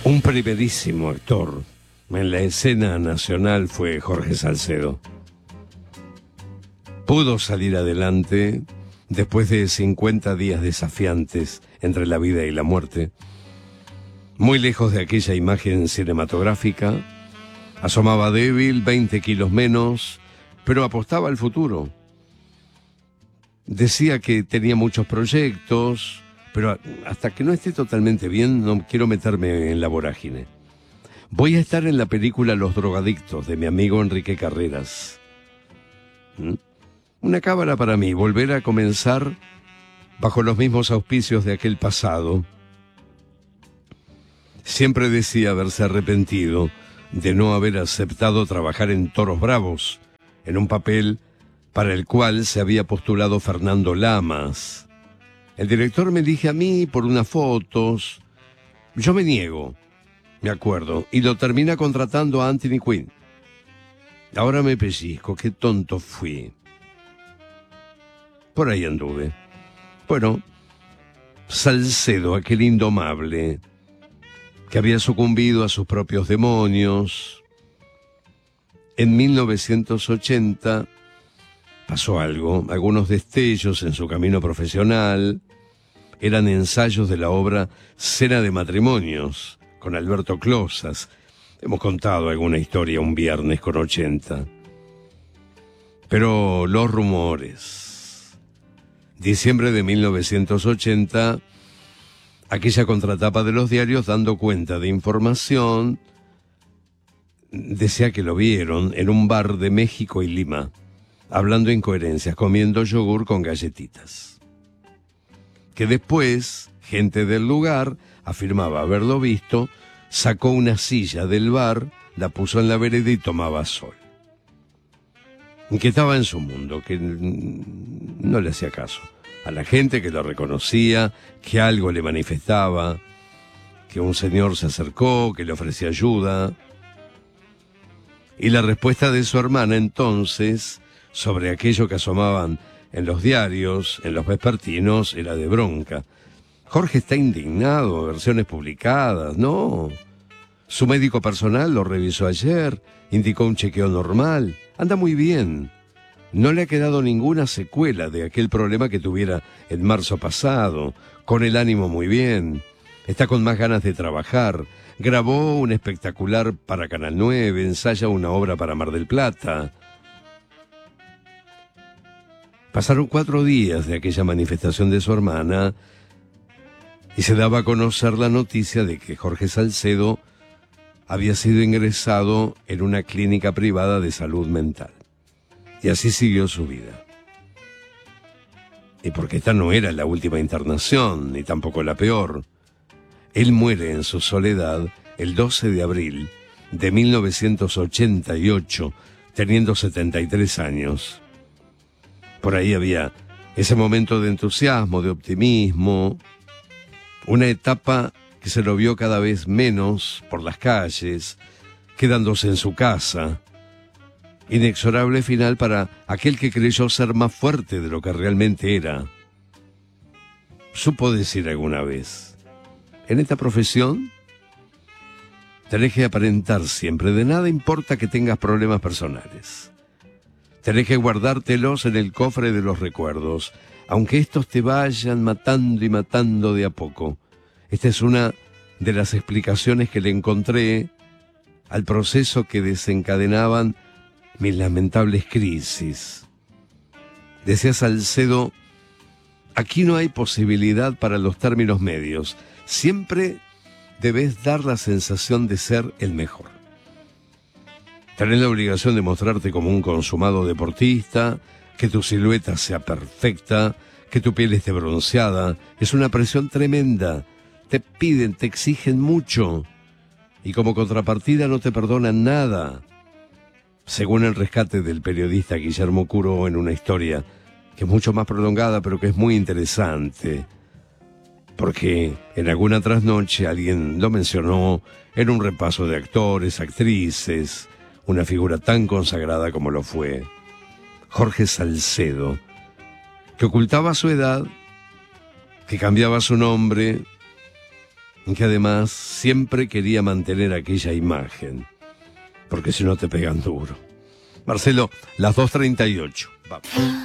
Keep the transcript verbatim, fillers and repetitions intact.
Un primerísimo actor en la escena nacional fue Jorge Salcedo. Pudo salir adelante después de cincuenta días desafiantes entre la vida y la muerte. Muy lejos de aquella imagen cinematográfica, asomaba débil, veinte kilos menos, pero apostaba al futuro. Decía que tenía muchos proyectos, pero hasta que no esté totalmente bien no quiero meterme en la vorágine. Voy a estar en la película Los drogadictos de mi amigo Enrique Carreras. ¿Mm? Una cábala para mí, volver a comenzar bajo los mismos auspicios de aquel pasado. Siempre decía haberse arrepentido de no haber aceptado trabajar en Toros Bravos, en un papel para el cual se había postulado Fernando Lamas. El director me elige a mí por unas fotos. Yo me niego, me acuerdo, y lo termina contratando a Anthony Quinn. Ahora me pellizco, qué tonto fui. Por ahí anduve. Bueno, Salcedo, aquel indomable, que había sucumbido a sus propios demonios. En mil novecientos ochenta pasó algo, algunos destellos en su camino profesional. Eran ensayos de la obra Cena de Matrimonios, con Alberto Closas. Hemos contado alguna historia un viernes con ochenta. Pero los rumores. Diciembre de mil novecientos ochenta, aquella contratapa de los diarios dando cuenta de información, decía que lo vieron en un bar de México y Lima, hablando incoherencias, comiendo yogur con galletitas. Que después, gente del lugar afirmaba haberlo visto, sacó una silla del bar, la puso en la vereda y tomaba sol. Que estaba en su mundo, que no le hacía caso a la gente, que lo reconocía, que algo le manifestaba, que un señor se acercó, que le ofrecía ayuda. Y la respuesta de su hermana entonces, sobre aquello que asomaban en los diarios, en los vespertinos, era de bronca. Jorge está indignado, versiones publicadas, no. Su médico personal lo revisó ayer, indicó un chequeo normal. Anda muy bien. No le ha quedado ninguna secuela de aquel problema que tuviera en marzo pasado. Con el ánimo muy bien. Está con más ganas de trabajar. Grabó un espectacular para Canal nueve, ensaya una obra para Mar del Plata. Pasaron cuatro días de aquella manifestación de su hermana y se daba a conocer la noticia de que Jorge Salcedo había sido ingresado en una clínica privada de salud mental. Y así siguió su vida. Y porque esta no era la última internación, ni tampoco la peor. Él muere en su soledad el doce de abril de mil novecientos ochenta y ocho, teniendo setenta y tres años. Por ahí había ese momento de entusiasmo, de optimismo, una etapa que se lo vio cada vez menos por las calles, quedándose en su casa. Inexorable final para aquel que creyó ser más fuerte de lo que realmente era. Supo decir alguna vez: en esta profesión tenés que aparentar siempre, de nada importa que tengas problemas personales. Tenés que guardártelos en el cofre de los recuerdos, aunque estos te vayan matando y matando de a poco. Esta es una de las explicaciones que le encontré al proceso que desencadenaban mis lamentables crisis. Decía Salcedo: aquí no hay posibilidad para los términos medios. Siempre debes dar la sensación de ser el mejor. Tenés la obligación de mostrarte como un consumado deportista, que tu silueta sea perfecta, que tu piel esté bronceada. Es una presión tremenda. Te piden, te exigen mucho. Y como contrapartida no te perdonan nada. Según el rescate del periodista Guillermo Curo en una historia que es mucho más prolongada, pero que es muy interesante. Porque en alguna trasnoche alguien lo mencionó en un repaso de actores, actrices, una figura tan consagrada como lo fue Jorge Salcedo, que ocultaba su edad, que cambiaba su nombre que además siempre quería mantener aquella imagen, porque si no te pegan duro. Marcelo, las dos treinta y ocho. Vamos.